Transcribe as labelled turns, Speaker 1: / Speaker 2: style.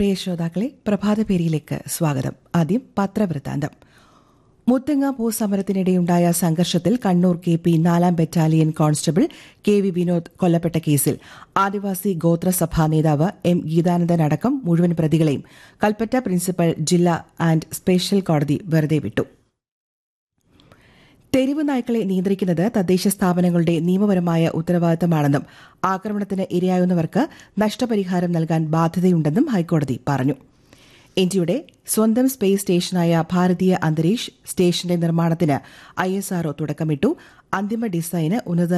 Speaker 1: പ്രിയ ശ്രോതാക്കളെ, പ്രഭാതപേരിയിലേക്ക് സ്വാഗതം. ആദ്യം പത്രവൃത്താന്തം. മുത്തങ്ങ ഭൂസമരത്തിനിടെയുണ്ടായ സംഘർഷത്തിൽ Kannur KP 4 battalion constable KV Vinod കൊല്ലപ്പെട്ട കേസിൽ ആദിവാസി ഗോത്രസഭാ നേതാവ് M ഗീതാനന്ദൻ അടക്കം മുഴുവൻ പ്രതികളെയും കൽപ്പറ്റ പ്രിൻസിപ്പൽ ജില്ലാ ആൻഡ് സ്പെഷ്യൽ കോടതി വെറുതെ വിട്ടു. തെരുവ് നായ്ക്കളെ നിയന്ത്രിക്കുന്നത് തദ്ദേശ സ്ഥാപനങ്ങളുടെ നിയമപരമായ ഉത്തരവാദിത്തമാണെന്നും ആക്രമണത്തിന് ഇരയാകുന്നവർക്ക് നഷ്ടപരിഹാരം നൽകാൻ ബാധ്യതയുണ്ടെന്നും ഹൈക്കോടതി പറഞ്ഞു. ഇന്ത്യയുടെ സ്വന്തം സ്പേസ് സ്റ്റേഷനായ ഭാരതീയ അന്തരീക്ഷ് സ്റ്റേഷന്റെ നിർമ്മാണത്തിന് ISRO തുടക്കമിട്ടു. അന്തിമ ഡിസൈന്